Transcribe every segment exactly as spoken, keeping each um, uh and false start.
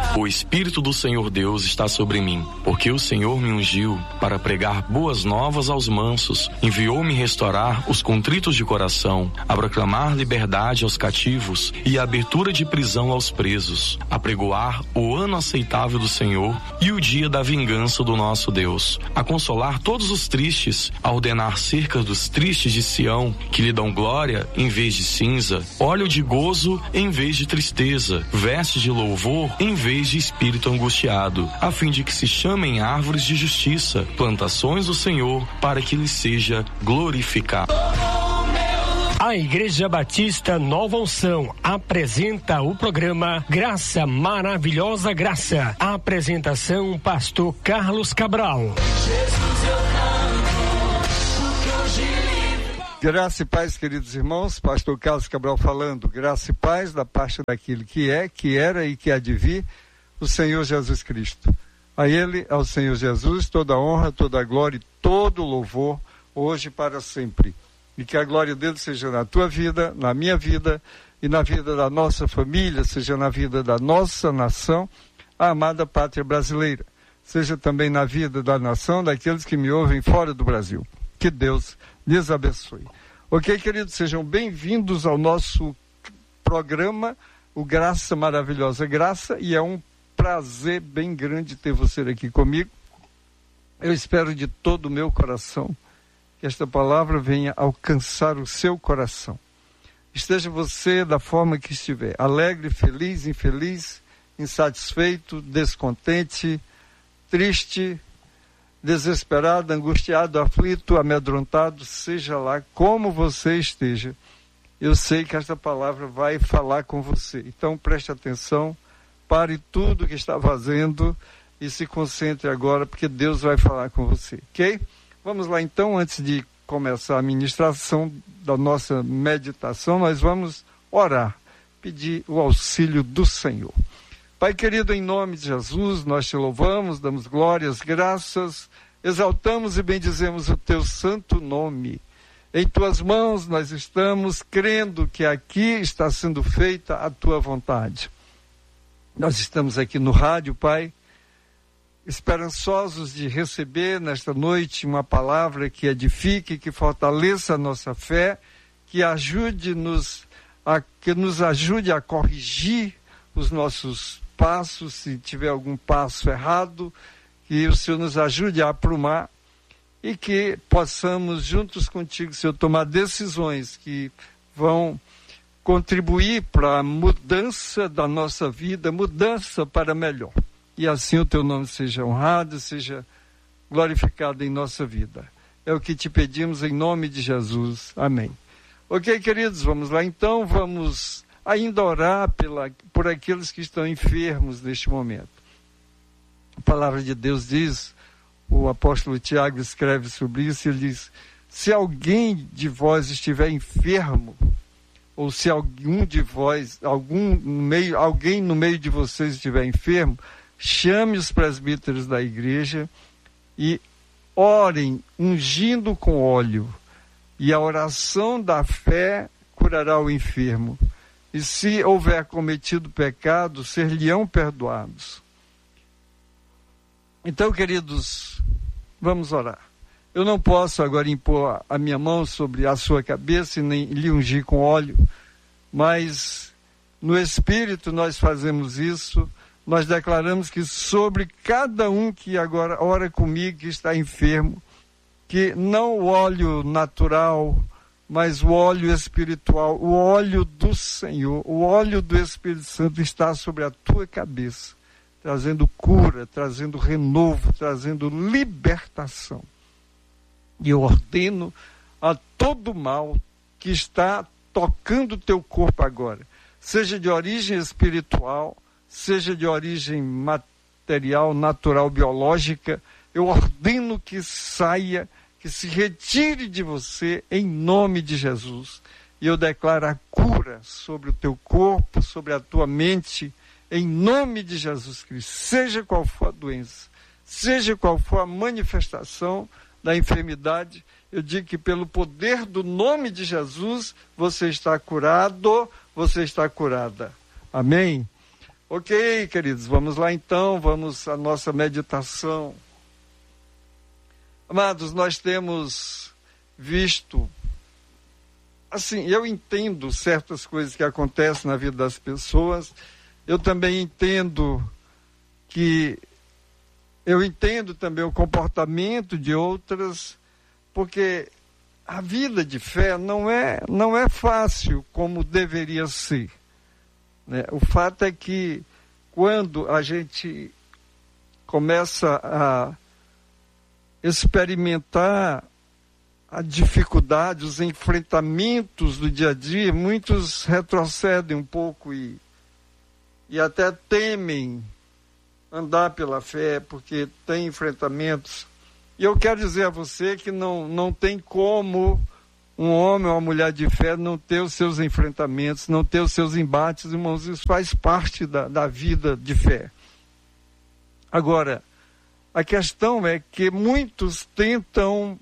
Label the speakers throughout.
Speaker 1: O Espírito do Senhor Deus está sobre mim, porque o Senhor me ungiu para pregar boas novas aos mansos, enviou-me restaurar os contritos de coração, a proclamar liberdade aos cativos e a abertura de prisão aos presos, a pregoar o ano aceitável do Senhor e o dia da vingança do nosso Deus, a consolar todos os tristes, a ordenar cerca dos tristes de Sião, que lhe dão glória em vez de cinza, óleo de gozo em vez de tristeza, vestes de louvor em vez de espírito angustiado, a fim de que se chamem árvores de justiça, plantações do Senhor, para que lhe seja glorificado.
Speaker 2: A Igreja Batista Nova Unção apresenta o programa Graça Maravilhosa Graça. A apresentação, pastor Carlos Cabral.
Speaker 3: Graça e paz, queridos irmãos, pastor Carlos Cabral falando. Graça e paz da parte daquele que é, que era e que há de vir, o Senhor Jesus Cristo. A Ele, ao Senhor Jesus, toda a honra, toda a glória e todo o louvor, hoje e para sempre. E que a glória dele seja na tua vida, na minha vida e na vida da nossa família, seja na vida da nossa nação, a amada pátria brasileira. Seja também na vida da nação daqueles que me ouvem fora do Brasil. Que Deus lhes abençoe. Ok, queridos, sejam bem-vindos ao nosso programa, o Graça Maravilhosa Graça, e é um prazer bem grande ter você aqui comigo. Eu espero de todo o meu coração que esta palavra venha alcançar o seu coração. Esteja você da forma que estiver, alegre, feliz, infeliz, insatisfeito, descontente, triste, desesperado, angustiado, aflito, amedrontado, seja lá como você esteja, eu sei que esta palavra vai falar com você. Então preste atenção, pare tudo que está fazendo e se concentre agora, porque Deus vai falar com você, ok? Vamos lá então, antes de começar a ministração da nossa meditação, nós vamos orar, pedir o auxílio do Senhor. Pai querido, em nome de Jesus, nós te louvamos, damos glórias, graças, exaltamos e bendizemos o teu santo nome. Em tuas mãos nós estamos crendo que aqui está sendo feita a tua vontade. Nós estamos aqui no rádio, Pai, esperançosos de receber nesta noite uma palavra que edifique, que fortaleça a nossa fé, que ajude-nos a, que nos ajude a corrigir os nossos passos, se tiver algum passo errado, que o Senhor nos ajude a aprumar e que possamos juntos contigo, Senhor, tomar decisões que vão contribuir para a mudança da nossa vida, mudança para melhor. E assim o teu nome seja honrado, seja glorificado em nossa vida. É o que te pedimos em nome de Jesus. Amém. Ok, queridos, vamos lá então, vamos ainda orar pela, por aqueles que estão enfermos neste momento. A palavra de Deus diz, o apóstolo Tiago escreve sobre isso, ele diz, se alguém de vós estiver enfermo, ou se algum de vós, algum no meio, alguém no meio de vocês estiver enfermo, chame os presbíteros da igreja e orem, ungindo com óleo, e a oração da fé curará o enfermo. E se houver cometido pecado, ser-lhe-ão perdoados. Então, queridos, vamos orar. Eu não posso agora impor a minha mão sobre a sua cabeça e nem lhe ungir com óleo, mas no Espírito nós fazemos isso. Nós declaramos que sobre cada um que agora ora comigo, que está enfermo, que não o óleo natural, mas o óleo espiritual, o óleo do Senhor, o óleo do Espírito Santo está sobre a tua cabeça, trazendo cura, trazendo renovo, trazendo libertação. E eu ordeno a todo mal que está tocando o teu corpo agora, seja de origem espiritual, seja de origem material, natural, biológica, eu ordeno que saia, que se retire de você em nome de Jesus. E eu declaro a cura sobre o teu corpo, sobre a tua mente, em nome de Jesus Cristo. Seja qual for a doença, seja qual for a manifestação da enfermidade, eu digo que pelo poder do nome de Jesus, você está curado, você está curada. Amém? Ok, queridos, vamos lá então, vamos à nossa meditação. Amados, nós temos visto, assim, eu entendo certas coisas que acontecem na vida das pessoas, eu também entendo que, eu entendo também o comportamento de outras, porque a vida de fé não é, não é fácil como deveria ser. Né? O fato é que quando a gente começa a experimentar a dificuldade, os enfrentamentos do dia a dia, muitos retrocedem um pouco e, e até temem andar pela fé, porque tem enfrentamentos. E eu quero dizer a você que não, não tem como um homem ou uma mulher de fé não ter os seus enfrentamentos, não ter os seus embates, irmãos, isso faz parte da, da vida de fé. Agora, a questão é que muitos tentam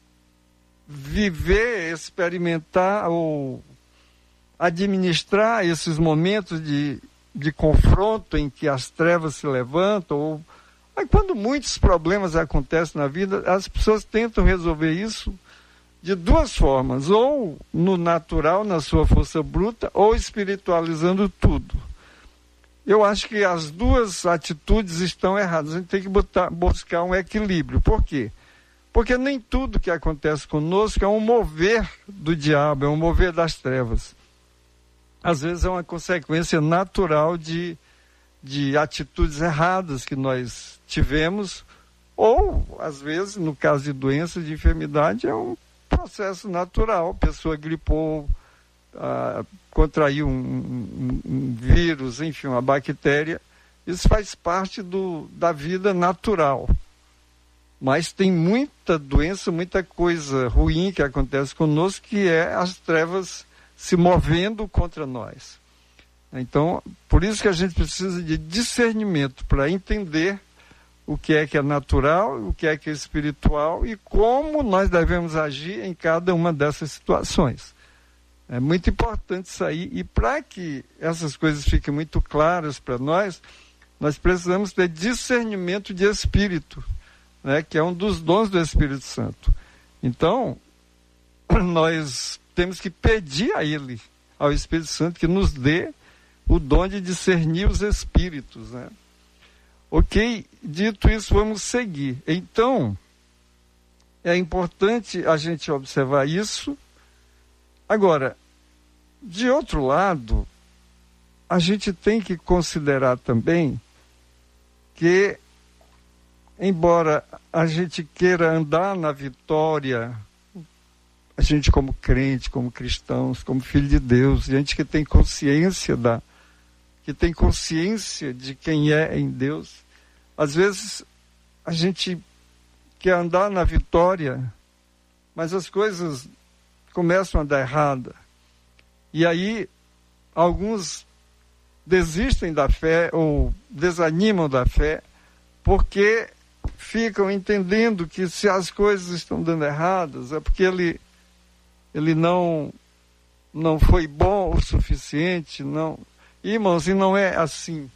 Speaker 3: viver, experimentar ou administrar esses momentos de, de confronto em que as trevas se levantam, ou quando muitos problemas acontecem na vida, as pessoas tentam resolver isso de duas formas, ou no natural, na sua força bruta, ou espiritualizando tudo. Eu acho que as duas atitudes estão erradas. A gente tem que botar, buscar um equilíbrio. Por quê? Porque nem tudo que acontece conosco é um mover do diabo, é um mover das trevas. Às vezes é uma consequência natural de, de atitudes erradas que nós tivemos, ou, às vezes, no caso de doença, de enfermidade, é um processo natural. A pessoa gripou, ah, contraiu um, um, um vírus, enfim, uma bactéria. Isso faz parte do, da vida natural. Mas tem muita doença, muita coisa ruim que acontece conosco, que é as trevas se movendo contra nós. Então, por isso que a gente precisa de discernimento para entender o que é que é natural, o que é que é espiritual e como nós devemos agir em cada uma dessas situações. É muito importante isso aí, e para que essas coisas fiquem muito claras para nós, nós precisamos ter discernimento de espírito, né, que é um dos dons do Espírito Santo. Então, nós temos que pedir a Ele, ao Espírito Santo, que nos dê o dom de discernir os espíritos, né? Ok, dito isso, vamos seguir. Então, é importante a gente observar isso. Agora, de outro lado, a gente tem que considerar também que, embora a gente queira andar na vitória, a gente como crente, como cristãos, como filho de Deus, gente que tem consciência da que tem consciência de quem é em Deus, às vezes a gente quer andar na vitória, mas as coisas começam a dar errada. E aí, alguns desistem da fé ou desanimam da fé, porque ficam entendendo que se as coisas estão dando erradas, é porque ele, ele não, não foi bom o suficiente, não... Irmãos, e não é assim.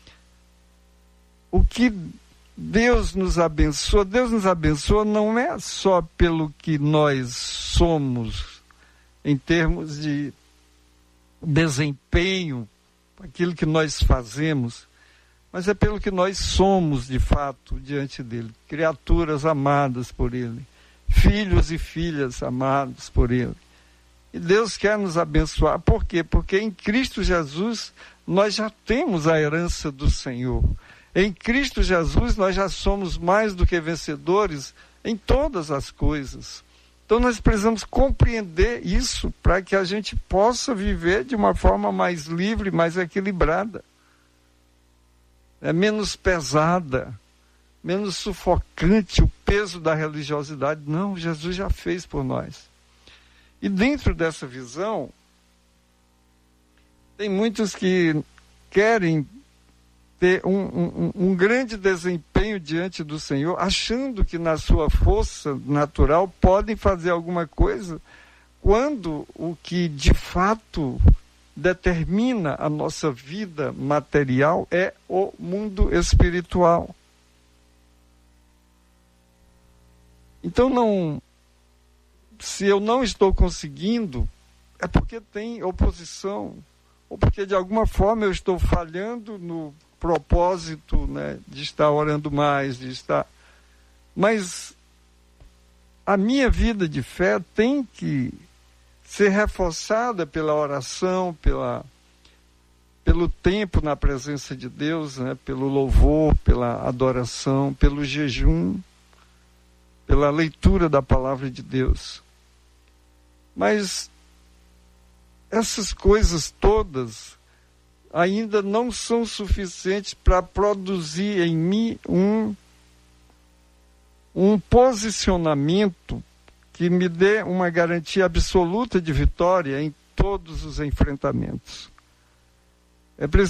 Speaker 3: O que Deus nos abençoa, Deus nos abençoa não é só pelo que nós somos, em termos de desempenho, aquilo que nós fazemos, mas é pelo que nós somos, de fato, diante dele. Criaturas amadas por ele, filhos e filhas amados por ele. E Deus quer nos abençoar. Por quê? Porque em Cristo Jesus nós já temos a herança do Senhor. Em Cristo Jesus nós já somos mais do que vencedores em todas as coisas. Então nós precisamos compreender isso para que a gente possa viver de uma forma mais livre, mais equilibrada. É menos pesada, menos sufocante o peso da religiosidade. Não, Jesus já fez por nós. E dentro dessa visão, tem muitos que querem ter um, um, um grande desempenho diante do Senhor, achando que na sua força natural podem fazer alguma coisa, quando o que de fato determina a nossa vida material é o mundo espiritual. Então, não, se eu não estou conseguindo, é porque tem oposição, ou porque de alguma forma eu estou falhando no propósito, né, de estar orando mais, de estar... Mas a minha vida de fé tem que ser reforçada pela oração, pela, pelo tempo na presença de Deus, né, pelo louvor, pela adoração, pelo jejum, pela leitura da palavra de Deus. Mas essas coisas todas ainda não são suficientes para produzir em mim um, um posicionamento que me dê uma garantia absoluta de vitória em todos os enfrentamentos. É preciso